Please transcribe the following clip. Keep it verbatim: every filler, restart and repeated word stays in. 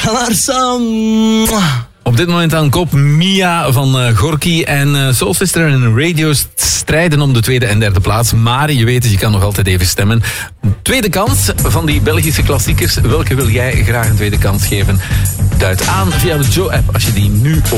gaan Sam. Op dit moment aan kop Mia van uh, Gorky en uh, Soul Sister en Radio strijden om de tweede en derde plaats. Maar je weet het, je kan nog altijd even stemmen. Tweede kans van die Belgische klassiekers. Welke wil jij graag een tweede kans geven? Duid aan via de Joe-app als je die nu op